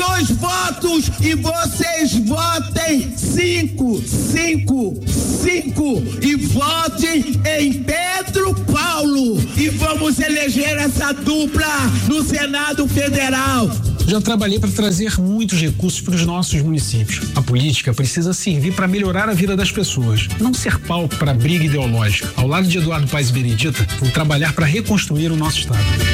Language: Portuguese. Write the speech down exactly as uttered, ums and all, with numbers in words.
dois votos e vocês votem cinco, cinco, cinco e votem em Pedro Paulo e vamos eleger essa dupla no Senado Federal. Já trabalhei para trazer muitos recursos para os nossos municípios. A política precisa servir para melhorar a vida das pessoas, não ser palco para briga ideológica. Ao lado de Eduardo Paes e Benedita, vou trabalhar para reconstruir o nosso estado.